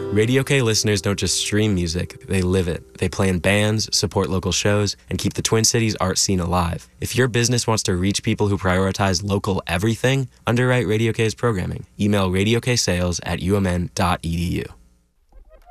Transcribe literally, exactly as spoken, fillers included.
Radio K listeners don't just stream music, they live it. They play in bands, support local shows, and keep the Twin Cities art scene alive. If your business wants to reach people who prioritize local everything, underwrite Radio K's programming. Email radioksales at umn dot edu.